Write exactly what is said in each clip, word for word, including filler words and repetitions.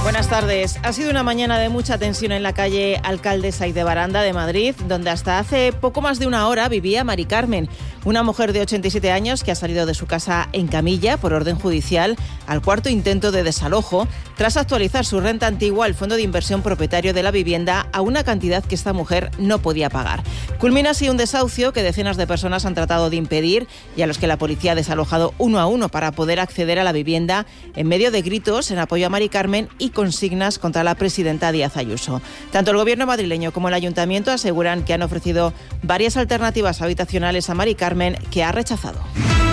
Buenas tardes. Ha sido una mañana de mucha tensión en la calle Alcalde Saiz de Baranda de Madrid, donde hasta hace poco más de una hora vivía Mari Carmen, una mujer de ochenta y siete años que ha salido de su casa en camilla por orden judicial al cuarto intento de desalojo, tras actualizar su renta antigua al fondo de inversión propietario de la vivienda a una cantidad que esta mujer no podía pagar. Culmina así un desahucio que decenas de personas han tratado de impedir y a los que la policía ha desalojado uno a uno para poder acceder a la vivienda en medio de gritos en apoyo a Mari Carmen y consignas contra la presidenta Díaz Ayuso. Tanto el gobierno madrileño como el ayuntamiento aseguran que han ofrecido varias alternativas habitacionales a Mari Carmen, que ha rechazado.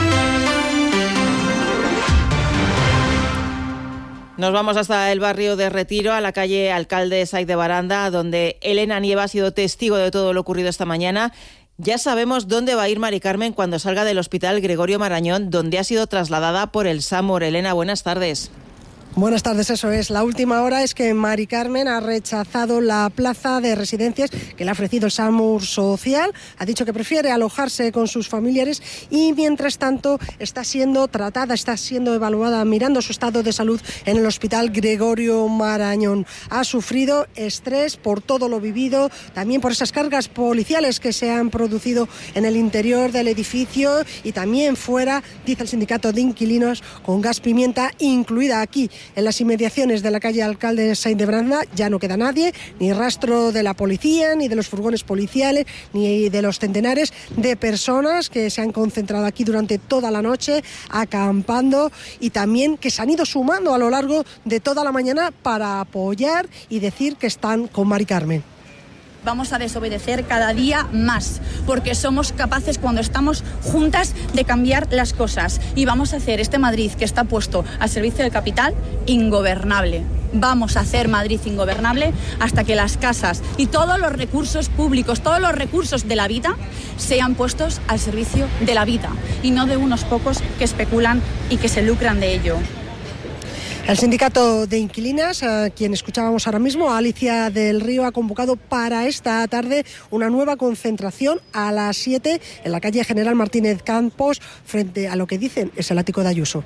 Nos vamos hasta el barrio de Retiro, a la calle Alcalde Saiz de Baranda, donde Elena Nieva ha sido testigo de todo lo ocurrido esta mañana. Ya sabemos dónde va a ir Mari Carmen cuando salga del hospital Gregorio Marañón, donde ha sido trasladada por el SAMUR. Elena, buenas tardes. Buenas tardes, eso es. La última hora es que Mari Carmen ha rechazado la plaza de residencias que le ha ofrecido el SAMUR Social. Ha dicho que prefiere alojarse con sus familiares y, mientras tanto, está siendo tratada, está siendo evaluada, mirando su estado de salud en el hospital Gregorio Marañón. Ha sufrido estrés por todo lo vivido, también por esas cargas policiales que se han producido en el interior del edificio y también fuera, dice el sindicato de inquilinos, con gas pimienta incluida aquí. En las inmediaciones de la calle Alcalde Saiz de Baranda ya no queda nadie, ni rastro de la policía, ni de los furgones policiales, ni de los centenares de personas que se han concentrado aquí durante toda la noche, acampando, y también que se han ido sumando a lo largo de toda la mañana para apoyar y decir que están con Mari Carmen. Vamos a desobedecer cada día más, porque somos capaces, cuando estamos juntas, de cambiar las cosas. Y vamos a hacer este Madrid, que está puesto al servicio del capital, ingobernable. Vamos a hacer Madrid ingobernable hasta que las casas y todos los recursos públicos, todos los recursos de la vida, sean puestos al servicio de la vida y no de unos pocos que especulan y que se lucran de ello. El sindicato de inquilinas, a quien escuchábamos ahora mismo, Alicia del Río, ha convocado para esta tarde una nueva concentración a las siete en la calle General Martínez Campos, frente a lo que dicen es el ático de Ayuso.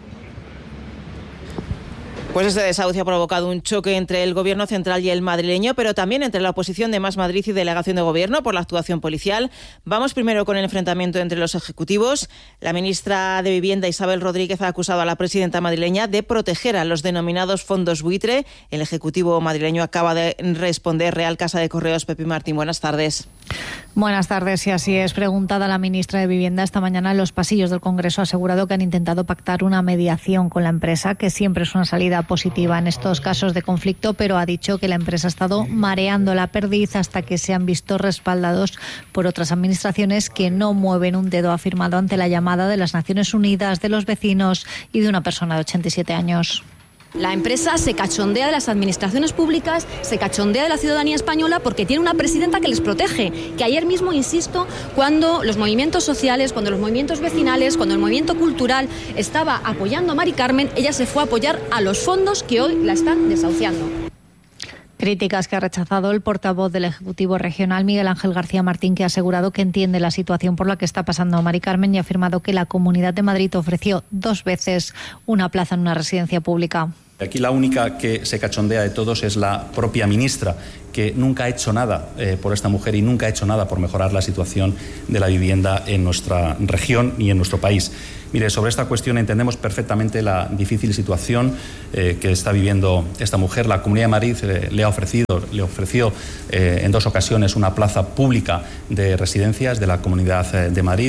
Pues este desahucio ha provocado un choque entre el gobierno central y el madrileño, pero también entre la oposición de Más Madrid y delegación de gobierno por la actuación policial. Vamos primero con el enfrentamiento entre los ejecutivos. La ministra de Vivienda, Isabel Rodríguez, ha acusado a la presidenta madrileña de proteger a los denominados fondos buitre. El ejecutivo madrileño acaba de responder. Real Casa de Correos, Pepi Martín, buenas tardes. Buenas tardes, y así es. Preguntada la ministra de Vivienda esta mañana en los pasillos del Congreso, ha asegurado que han intentado pactar una mediación con la empresa, que siempre es una salida positiva en estos casos de conflicto, pero ha dicho que la empresa ha estado mareando la perdiz hasta que se han visto respaldados por otras administraciones que no mueven un dedo, ha afirmado ante la llamada de las Naciones Unidas, de los vecinos y de una persona de ochenta y siete años. La empresa se cachondea de las administraciones públicas, se cachondea de la ciudadanía española porque tiene una presidenta que les protege. Que ayer mismo, insisto, cuando los movimientos sociales, cuando los movimientos vecinales, cuando el movimiento cultural estaba apoyando a Mari Carmen, ella se fue a apoyar a los fondos que hoy la están desahuciando. Críticas que ha rechazado el portavoz del Ejecutivo Regional, Miguel Ángel García Martín, que ha asegurado que entiende la situación por la que está pasando Mari Carmen y ha afirmado que la Comunidad de Madrid ofreció dos veces una plaza en una residencia pública. Aquí la única que se cachondea de todos es la propia ministra, que nunca ha hecho nada eh, por esta mujer y nunca ha hecho nada por mejorar la situación de la vivienda en nuestra región y en nuestro país. Mire, sobre esta cuestión entendemos perfectamente la difícil situación eh, que está viviendo esta mujer. La Comunidad de Madrid eh, le ha ofrecido, le ofreció eh, en dos ocasiones una plaza pública de residencias de la Comunidad eh, de Madrid.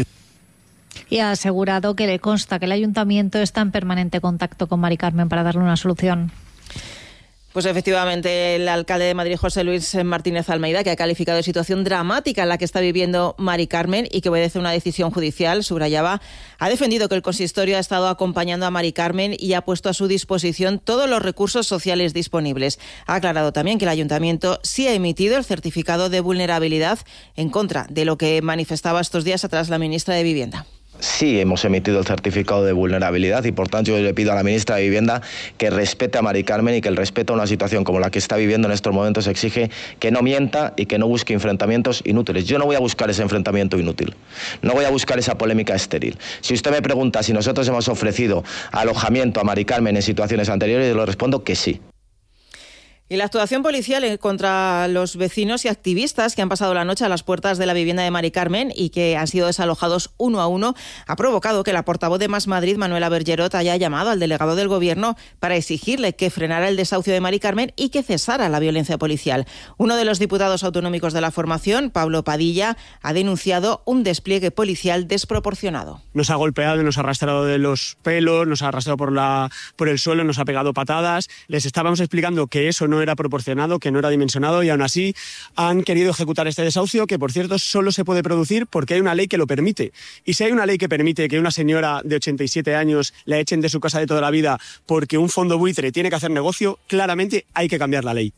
Y ha asegurado que le consta que el Ayuntamiento está en permanente contacto con Mari Carmen para darle una solución. Pues efectivamente, el alcalde de Madrid, José Luis Martínez Almeida, que ha calificado de situación dramática en la que está viviendo Mari Carmen y que obedece a una decisión judicial, subrayaba, ha defendido que el consistorio ha estado acompañando a Mari Carmen y ha puesto a su disposición todos los recursos sociales disponibles. Ha aclarado también que el ayuntamiento sí ha emitido el certificado de vulnerabilidad en contra de lo que manifestaba estos días atrás la ministra de Vivienda. Sí, hemos emitido el certificado de vulnerabilidad y, por tanto, yo le pido a la ministra de Vivienda que respete a Mari Carmen y que el respeto a una situación como la que está viviendo en estos momentos exige que no mienta y que no busque enfrentamientos inútiles. Yo no voy a buscar ese enfrentamiento inútil, no voy a buscar esa polémica estéril. Si usted me pregunta si nosotros hemos ofrecido alojamiento a Mari Carmen en situaciones anteriores, yo le respondo que sí. Y la actuación policial contra los vecinos y activistas que han pasado la noche a las puertas de la vivienda de Mari Carmen y que han sido desalojados uno a uno ha provocado que la portavoz de Más Madrid, Manuela Bergerot, haya llamado al delegado del Gobierno para exigirle que frenara el desahucio de Mari Carmen y que cesara la violencia policial. Uno de los diputados autonómicos de la formación, Pablo Padilla, ha denunciado un despliegue policial desproporcionado. Nos ha golpeado, nos ha arrastrado de los pelos, nos ha arrastrado por, la, por el suelo, nos ha pegado patadas. Les estábamos explicando que eso no no era proporcionado, que no era dimensionado, y aún así han querido ejecutar este desahucio, que por cierto solo se puede producir porque hay una ley que lo permite. Y si hay una ley que permite que una señora de ochenta y siete años la echen de su casa de toda la vida porque un fondo buitre tiene que hacer negocio, claramente hay que cambiar la ley.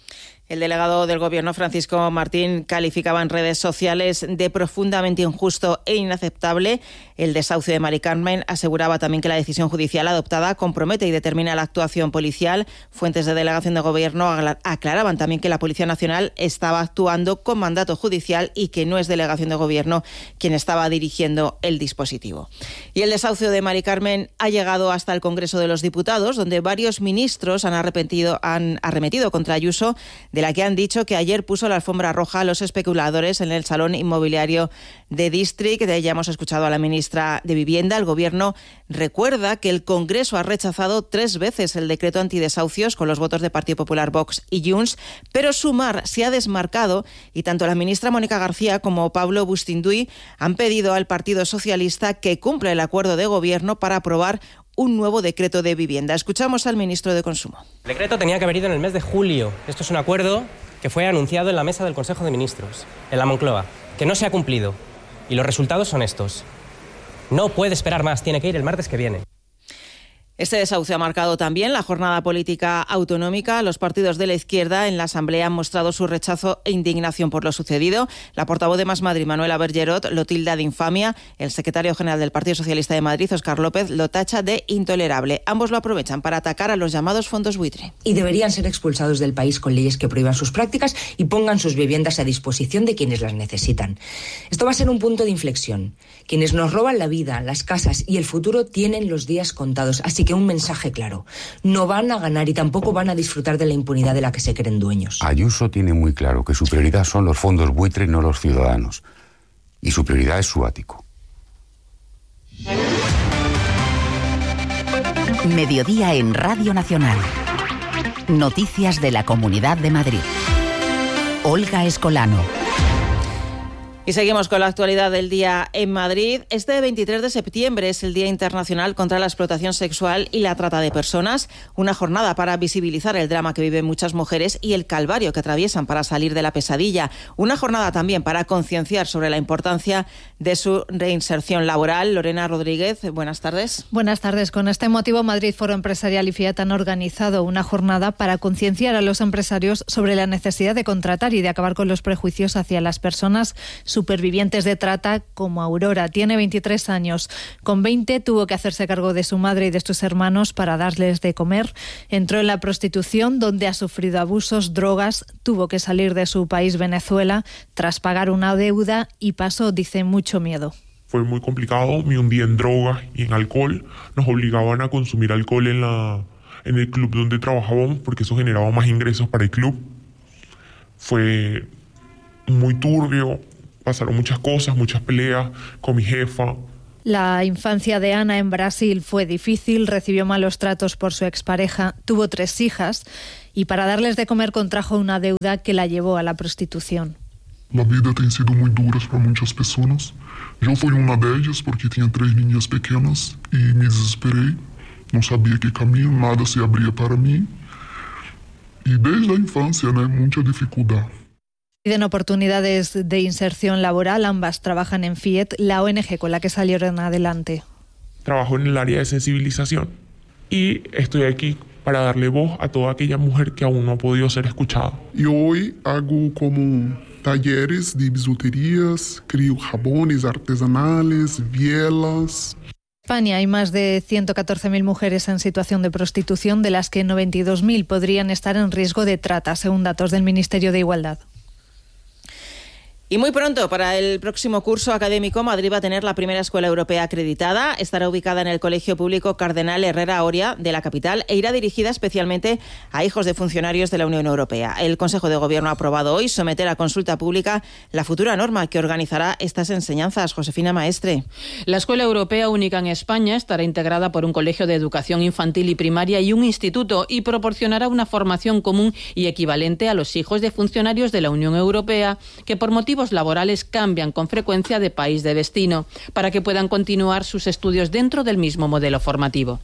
El delegado del Gobierno, Francisco Martín, calificaba en redes sociales de profundamente injusto e inaceptable el desahucio de Mari Carmen. Aseguraba también que la decisión judicial adoptada compromete y determina la actuación policial. Fuentes de delegación de Gobierno aclaraban también que la Policía Nacional estaba actuando con mandato judicial y que no es delegación de Gobierno quien estaba dirigiendo el dispositivo. Y el desahucio de Mari Carmen ha llegado hasta el Congreso de los Diputados, donde varios ministros han arrepentido, han arremetido contra Ayuso, de la que han dicho que ayer puso la alfombra roja a los especuladores en el salón inmobiliario de District. De ella hemos escuchado a la ministra de Vivienda. El Gobierno recuerda que el Congreso ha rechazado tres veces el decreto antidesahucios con los votos de Partido Popular, Vox y Junts, pero Sumar se ha desmarcado y tanto la ministra Mónica García como Pablo Bustinduy han pedido al Partido Socialista que cumpla el acuerdo de Gobierno para aprobar un nuevo decreto de vivienda. Escuchamos al ministro de Consumo. El decreto tenía que haber ido en el mes de julio. Esto es un acuerdo que fue anunciado en la mesa del Consejo de Ministros, en la Moncloa, que no se ha cumplido. Y los resultados son estos. No puede esperar más, tiene que ir el martes que viene. Este desahucio ha marcado también la jornada política autonómica. Los partidos de la izquierda en la Asamblea han mostrado su rechazo e indignación por lo sucedido. La portavoz de Más Madrid, Manuela Bergerot, lo tilda de infamia. El secretario general del Partido Socialista de Madrid, Óscar López, lo tacha de intolerable. Ambos lo aprovechan para atacar a los llamados fondos buitre. Y deberían ser expulsados del país con leyes que prohíban sus prácticas y pongan sus viviendas a disposición de quienes las necesitan. Esto va a ser un punto de inflexión. Quienes nos roban la vida, las casas y el futuro tienen los días contados. Así que un mensaje claro. No van a ganar y tampoco van a disfrutar de la impunidad de la que se creen dueños. Ayuso tiene muy claro que su prioridad son los fondos buitre y no los ciudadanos. Y su prioridad es su ático. Mediodía en Radio Nacional. Noticias de la Comunidad de Madrid. Olga Escolano. Y seguimos con la actualidad del día en Madrid. Este veintitrés de septiembre es el Día Internacional contra la Explotación Sexual y la Trata de Personas, una jornada para visibilizar el drama que viven muchas mujeres y el calvario que atraviesan para salir de la pesadilla. Una jornada también para concienciar sobre la importancia de su reinserción laboral. Lorena Rodríguez, buenas tardes. Buenas tardes. Con este motivo, Madrid Foro Empresarial y Fiat han organizado una jornada para concienciar a los empresarios sobre la necesidad de contratar y de acabar con los prejuicios hacia las personas supervivientes de trata, como Aurora. Tiene veintitrés años. Con veinte tuvo que hacerse cargo de su madre y de sus hermanos para darles de comer. Entró en la prostitución, donde ha sufrido abusos, drogas. Tuvo que salir de su país, Venezuela, tras pagar una deuda y pasó, dice, mucho miedo. Fue muy complicado, me hundí en drogas y en alcohol. Nos obligaban a consumir alcohol en, la, en el club donde trabajábamos porque eso generaba más ingresos para el club. Fue muy turbio. Pasaron muchas cosas, muchas peleas con mi jefa. La infancia de Ana en Brasil fue difícil, recibió malos tratos por su expareja, tuvo tres hijas y para darles de comer contrajo una deuda que la llevó a la prostitución. La vida tem sido muy dura para muchas personas. Yo fui una de ellas porque tenía tres niñas pequeñas y me desesperé. No sabía qué camino, nada se abría para mí. Y desde la infancia, ¿no? Mucha dificultad. Piden oportunidades de inserción laboral. Ambas trabajan en Fiat, la O N G con la que salieron adelante. Trabajo en el área de sensibilización y estoy aquí para darle voz a toda aquella mujer que aún no ha podido ser escuchada. Y hoy hago como talleres de bisuterías, crio jabones artesanales, bielas. En España hay más de ciento catorce mil mujeres en situación de prostitución, de las que noventa y dos mil podrían estar en riesgo de trata, según datos del Ministerio de Igualdad. Y muy pronto, para el próximo curso académico, Madrid va a tener la primera escuela europea acreditada. Estará ubicada en el Colegio Público Cardenal Herrera Oria de la capital e irá dirigida especialmente a hijos de funcionarios de la Unión Europea. El Consejo de Gobierno ha aprobado hoy someter a consulta pública la futura norma que organizará estas enseñanzas. Josefina Maestre. La Escuela Europea única en España estará integrada por un colegio de educación infantil y primaria y un instituto y proporcionará una formación común y equivalente a los hijos de funcionarios de la Unión Europea que por motivos laborales cambian con frecuencia de país de destino, para que puedan continuar sus estudios dentro del mismo modelo formativo.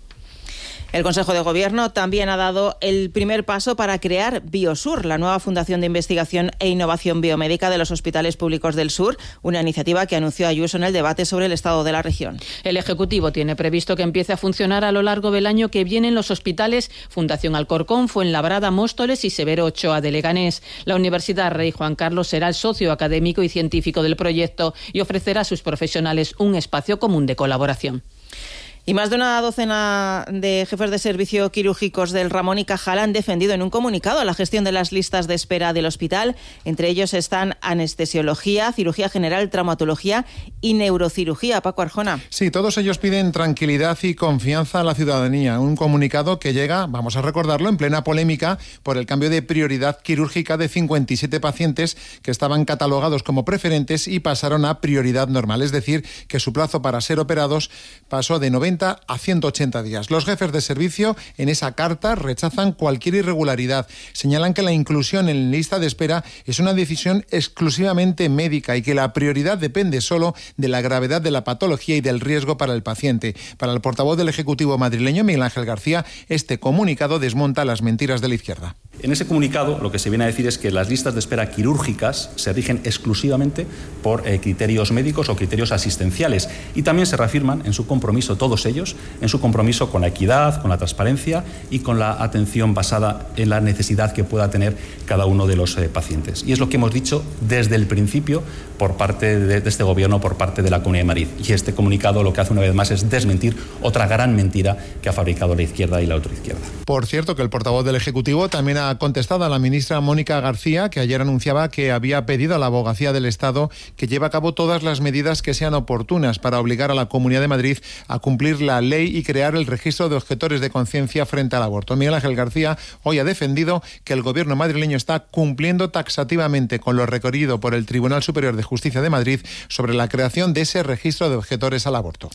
El Consejo de Gobierno también ha dado el primer paso para crear Biosur, la nueva fundación de investigación e innovación biomédica de los hospitales públicos del sur, una iniciativa que anunció Ayuso en el debate sobre el estado de la región. El Ejecutivo tiene previsto que empiece a funcionar a lo largo del año que viene en los hospitales Fundación Alcorcón, Fuenlabrada, Móstoles y Severo Ochoa de Leganés. La Universidad Rey Juan Carlos será el socio académico y científico del proyecto y ofrecerá a sus profesionales un espacio común de colaboración. Y más de una docena de jefes de servicio quirúrgicos del Ramón y Cajal han defendido en un comunicado la gestión de las listas de espera del hospital. Entre ellos están anestesiología, cirugía general, traumatología y neurocirugía. Paco Arjona. Sí, todos ellos piden tranquilidad y confianza a la ciudadanía. Un comunicado que llega, vamos a recordarlo, en plena polémica por el cambio de prioridad quirúrgica de cincuenta y siete pacientes que estaban catalogados como preferentes y pasaron a prioridad normal. Es decir, que su plazo para ser operados pasó de noventa a ciento ochenta días. Los jefes de servicio en esa carta rechazan cualquier irregularidad. Señalan que la inclusión en lista de espera es una decisión exclusivamente médica y que la prioridad depende solo de la gravedad de la patología y del riesgo para el paciente. Para el portavoz del Ejecutivo madrileño, Miguel Ángel García, este comunicado desmonta las mentiras de la izquierda. En ese comunicado lo que se viene a decir es que las listas de espera quirúrgicas se rigen exclusivamente por eh, criterios médicos o criterios asistenciales y también se reafirman en su compromiso todos ellos, en su compromiso con la equidad, con la transparencia y con la atención basada en la necesidad que pueda tener cada uno de los eh, pacientes. Y es lo que hemos dicho desde el principio por parte de, de este Gobierno, por parte de la Comunidad de Madrid. Y este comunicado lo que hace una vez más es desmentir otra gran mentira que ha fabricado la izquierda y la ultraizquierda. Por cierto, que el portavoz del Ejecutivo también ha contestado a la ministra Mónica García, que ayer anunciaba que había pedido a la Abogacía del Estado que lleve a cabo todas las medidas que sean oportunas para obligar a la Comunidad de Madrid a cumplir la ley y crear el registro de objetores de conciencia frente al aborto. Miguel Ángel García hoy ha defendido que el Gobierno madrileño está cumpliendo taxativamente con lo requerido por el Tribunal Superior de Justicia de Madrid sobre la creación de ese registro de objetores al aborto.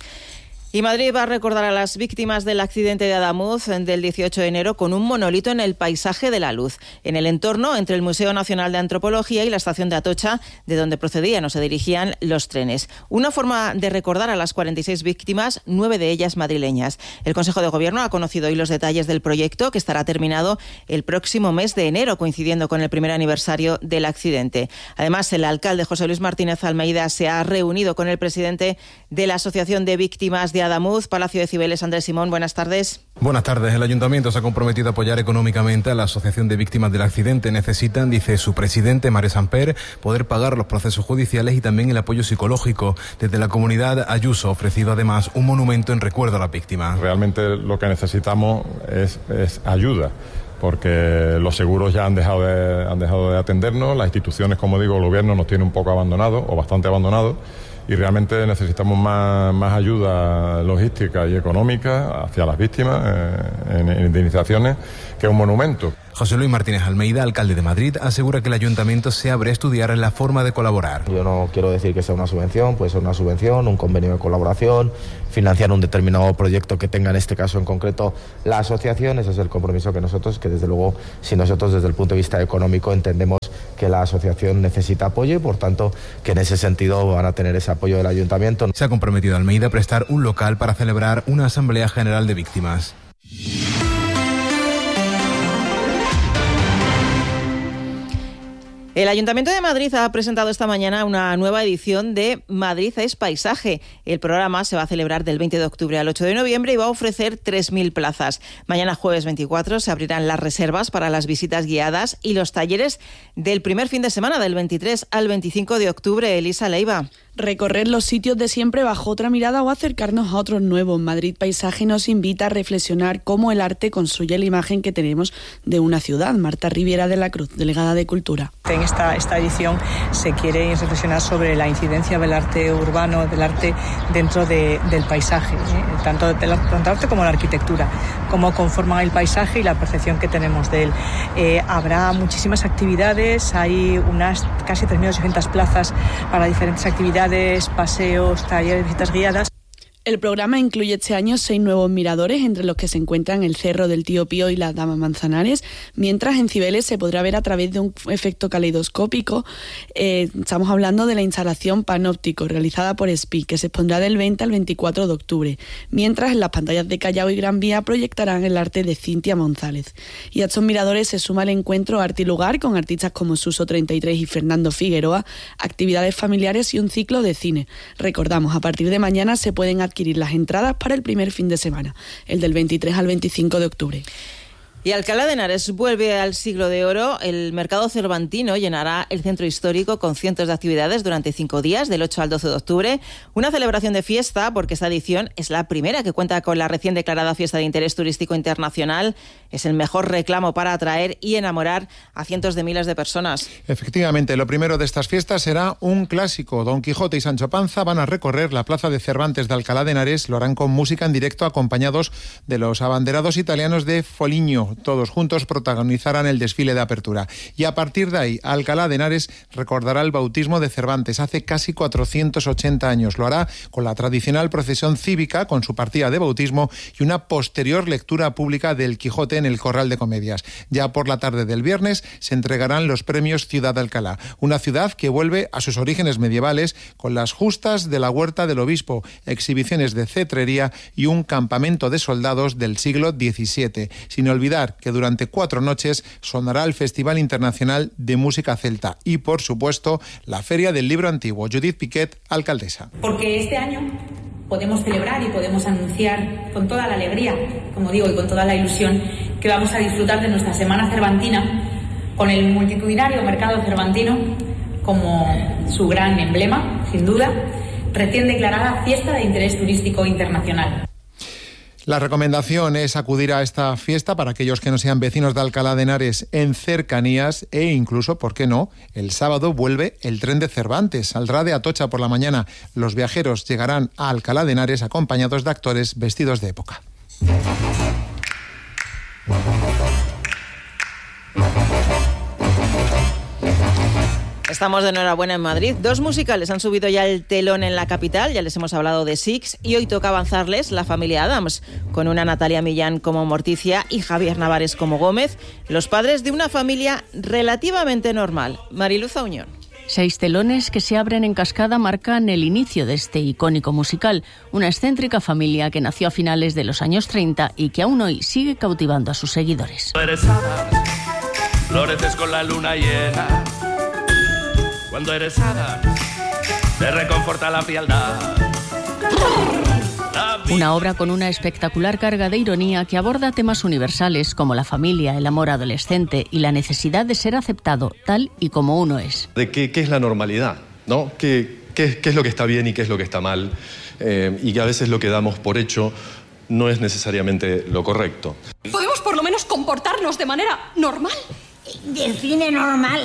Y Madrid va a recordar a las víctimas del accidente de Adamuz del dieciocho de enero con un monolito en el Paisaje de la Luz, en el entorno entre el Museo Nacional de Antropología y la estación de Atocha, de donde procedían o se dirigían los trenes. Una forma de recordar a las cuarenta y seis víctimas, nueve de ellas madrileñas. El Consejo de Gobierno ha conocido hoy los detalles del proyecto, que estará terminado el próximo mes de enero, coincidiendo con el primer aniversario del accidente. Además, el alcalde José Luis Martínez Almeida se ha reunido con el presidente de la Asociación de Víctimas de Adamuz, Palacio de Cibeles. Andrés Simón, buenas tardes. Buenas tardes. El Ayuntamiento se ha comprometido a apoyar económicamente a la Asociación de Víctimas del Accidente. Necesitan, dice su presidente, María Samper, poder pagar los procesos judiciales y también el apoyo psicológico. Desde la comunidad, Ayuso ha ofrecido además un monumento en recuerdo a las víctimas. Realmente lo que necesitamos es, es ayuda, porque los seguros ya han dejado de, han dejado de atendernos, las instituciones, como digo, el gobierno nos tiene un poco abandonados o bastante abandonados. Y realmente necesitamos más, más ayuda logística y económica hacia las víctimas eh, en, en indemnizaciones que un monumento. José Luis Martínez Almeida, alcalde de Madrid, asegura que el ayuntamiento se abre a estudiar la forma de colaborar. Yo no quiero decir que sea una subvención, puede ser una subvención, un convenio de colaboración, financiar un determinado proyecto que tenga en este caso en concreto la asociación. Ese es el compromiso que nosotros, que desde luego, si nosotros desde el punto de vista económico entendemos que la asociación necesita apoyo y por tanto que en ese sentido van a tener ese apoyo del ayuntamiento. Se ha comprometido Almeida a prestar un local para celebrar una asamblea general de víctimas. El Ayuntamiento de Madrid ha presentado esta mañana una nueva edición de Madrid es Paisaje. El programa se va a celebrar del veinte de octubre al ocho de noviembre y va a ofrecer tres mil plazas. Mañana jueves veinticuatro se abrirán las reservas para las visitas guiadas y los talleres del primer fin de semana, del veintitrés al veinticinco de octubre. Elisa Leiva. Recorrer los sitios de siempre bajo otra mirada o acercarnos a otros nuevos. Madrid Paisaje nos invita a reflexionar cómo el arte construye la imagen que tenemos de una ciudad. Marta Riviera de la Cruz, delegada de Cultura. En esta, esta edición se quiere reflexionar sobre la incidencia del arte urbano, del arte dentro de, del paisaje, ¿eh? tanto del arte como la arquitectura, cómo conforman el paisaje y la percepción que tenemos de él. Eh, habrá muchísimas actividades, hay unas casi tres mil ochocientas plazas para diferentes actividades, paseos, talleres, visitas guiadas. El programa incluye este año seis nuevos miradores, entre los que se encuentran el Cerro del Tío Pío y la Dama Manzanares, mientras en Cibeles se podrá ver a través de un efecto caleidoscópico. Eh, estamos hablando de la instalación Panóptico, realizada por S P I, que se expondrá del veinte al veinticuatro de octubre, mientras en las pantallas de Callao y Gran Vía proyectarán el arte de Cintia González. Y a estos miradores se suma el encuentro Arte y Lugar, con artistas como Suso treinta y tres y Fernando Figueroa, actividades familiares y un ciclo de cine. Recordamos, a partir de mañana se pueden adquirir las entradas para el primer fin de semana, el del veintitrés al veinticinco de octubre. Y Alcalá de Henares vuelve al siglo de oro. El mercado cervantino llenará el centro histórico con cientos de actividades durante cinco días, del ocho al doce de octubre. Una celebración de fiesta, porque esta edición es la primera que cuenta con la recién declarada Fiesta de Interés Turístico Internacional. Es el mejor reclamo para atraer y enamorar a cientos de miles de personas. Efectivamente, lo primero de estas fiestas será un clásico. Don Quijote y Sancho Panza van a recorrer la plaza de Cervantes de Alcalá de Henares. Lo harán con música en directo, acompañados de los abanderados italianos de Foligno. Todos juntos protagonizarán el desfile de apertura. Y a partir de ahí, Alcalá de Henares recordará el bautismo de Cervantes hace casi cuatrocientos ochenta años. Lo hará con la tradicional procesión cívica, con su partida de bautismo y una posterior lectura pública del Quijote en el Corral de Comedias. Ya por la tarde del viernes se entregarán los premios Ciudad de Alcalá, una ciudad que vuelve a sus orígenes medievales, con las justas de la Huerta del Obispo, exhibiciones de cetrería y un campamento de soldados del siglo diecisiete. Sin olvidar que durante cuatro noches sonará el Festival Internacional de Música Celta y, por supuesto, la Feria del Libro Antiguo. Judith Piquet, alcaldesa. Porque este año podemos celebrar y podemos anunciar con toda la alegría, como digo, y con toda la ilusión, que vamos a disfrutar de nuestra Semana Cervantina con el multitudinario mercado cervantino como su gran emblema, sin duda, recién declarada Fiesta de Interés Turístico Internacional. La recomendación es acudir a esta fiesta para aquellos que no sean vecinos de Alcalá de Henares en cercanías, e incluso, ¿por qué no?, el sábado vuelve el tren de Cervantes. Saldrá de Atocha por la mañana. Los viajeros llegarán a Alcalá de Henares acompañados de actores vestidos de época. Estamos de enhorabuena en Madrid. Dos musicales han subido ya el telón en la capital, ya les hemos hablado de Six, y hoy toca avanzarles La familia Adams, con una Natalia Millán como Morticia y Javier Navares como Gómez, los padres de una familia relativamente normal. Mariluz Auñón. Seis telones que se abren en cascada marcan el inicio de este icónico musical, una excéntrica familia que nació a finales de los años treinta y que aún hoy sigue cautivando a sus seguidores. Eres Adams, floreces con la luna llena. Cuando eres Adams, te reconforta la frialdad. Una obra con una espectacular carga de ironía que aborda temas universales como la familia, el amor adolescente y la necesidad de ser aceptado tal y como uno es. De qué, qué es la normalidad, ¿no? ¿Qué, qué, qué es lo que está bien y qué es lo que está mal? Eh, y que a veces lo que damos por hecho no es necesariamente lo correcto. ¿Podemos por lo menos comportarnos de manera normal? Define normal.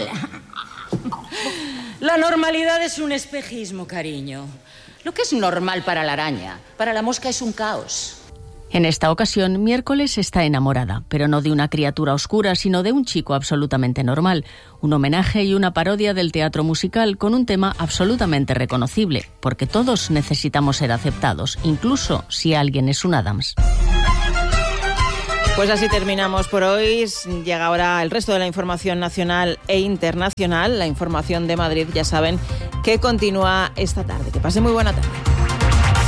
La normalidad es un espejismo, cariño. Lo que es normal para la araña, para la mosca es un caos. En esta ocasión, Miércoles está enamorada, pero no de una criatura oscura, sino de un chico absolutamente normal. Un homenaje y una parodia del teatro musical con un tema absolutamente reconocible, porque todos necesitamos ser aceptados, incluso si alguien es un Adams. Pues así terminamos por hoy. Llega ahora el resto de la información nacional e internacional. La información de Madrid, ya saben, que continúa esta tarde. Que pase muy buena tarde.